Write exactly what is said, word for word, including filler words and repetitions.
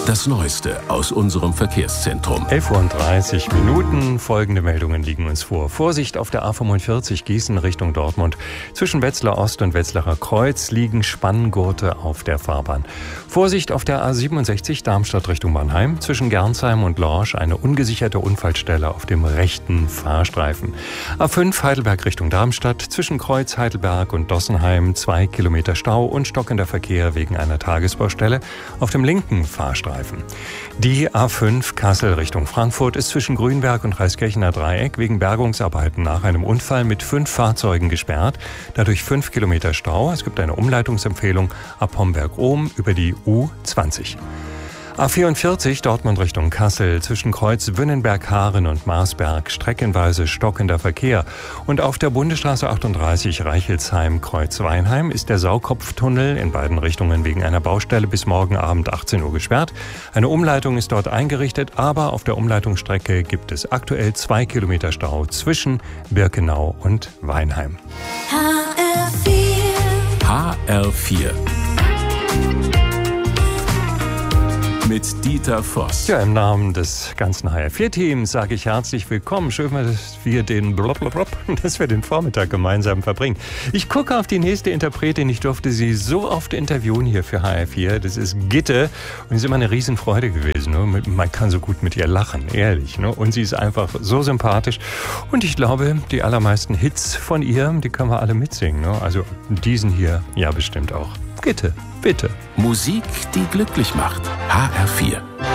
Das Neueste aus unserem Verkehrszentrum. elf Uhr dreißig Minuten. Folgende Meldungen liegen uns vor. Vorsicht auf der A fünfundvierzig Gießen Richtung Dortmund. Zwischen Wetzlar Ost und Wetzlarer Kreuz liegen Spanngurte auf der Fahrbahn. Vorsicht auf der A siebenundsechzig Darmstadt Richtung Mannheim. Zwischen Gernsheim und Lorsch eine ungesicherte Unfallstelle auf dem rechten Fahrstreifen. A fünf Heidelberg Richtung Darmstadt. Zwischen Kreuz Heidelberg und Dossenheim zwei Kilometer Stau und stockender Verkehr wegen einer Tagesbaustelle auf dem linken Fahrstreifen. Die A fünf Kassel Richtung Frankfurt ist zwischen Grünberg und Reiskirchener Dreieck wegen Bergungsarbeiten nach einem Unfall mit fünf Fahrzeugen gesperrt. Dadurch fünf Kilometer Stau. Es gibt eine Umleitungsempfehlung ab Homberg-Ohm über die U zwanzig. A vierundvierzig Dortmund Richtung Kassel zwischen Kreuz Wünnenberg-Haaren und Marsberg streckenweise stockender Verkehr. Und auf der Bundesstraße achtunddreißig Reichelsheim-Kreuz-Weinheim ist der Saukopftunnel in beiden Richtungen wegen einer Baustelle bis morgen Abend achtzehn Uhr gesperrt. Eine Umleitung ist dort eingerichtet, aber auf der Umleitungsstrecke gibt es aktuell zwei Kilometer Stau zwischen Birkenau und Weinheim. H R vier. H R vier. Mit Dieter Voss. Ja, im Namen des ganzen H R vier Teams sage ich herzlich willkommen. Schön, dass wir den blop, blop, blop, dass wir den Vormittag gemeinsam verbringen. Ich gucke auf die nächste Interpretin. Ich durfte sie so oft interviewen hier für H R vier. Das ist Gitte. Und es ist immer eine Riesenfreude gewesen. Ne? Man kann so gut mit ihr lachen, ehrlich. Ne? Und sie ist einfach so sympathisch. Und ich glaube, die allermeisten Hits von ihr, die können wir alle mitsingen. Ne? Also diesen hier, ja bestimmt auch. Gitte, bitte. Musik, die glücklich macht. H R vier.